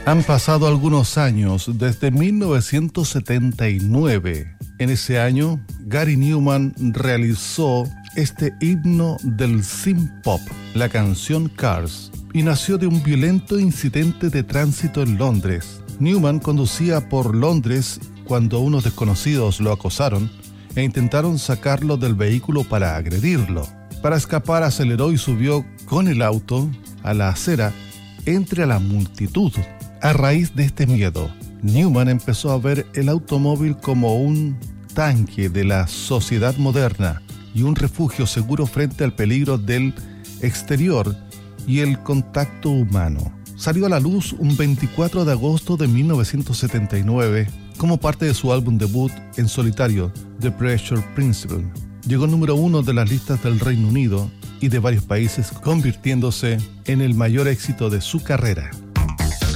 Han pasado algunos años desde 1979. En ese año, Gary Numan realizó este himno del synth-pop, la canción Cars, y nació de un violento incidente de tránsito en Londres. Numan conducía por Londres cuando unos desconocidos lo acosaron e intentaron sacarlo del vehículo para agredirlo. Para escapar, aceleró y subió con el auto a la acera entre la multitud. A raíz de este miedo, Numan empezó a ver el automóvil como un tanque de la sociedad moderna y un refugio seguro frente al peligro del exterior y el contacto humano. Salió a la luz un 24 de agosto de 1979 como parte de su álbum debut en solitario, The Pressure Principle. Llegó número 1 de las listas del Reino Unido y de varios países, convirtiéndose en el mayor éxito de su carrera.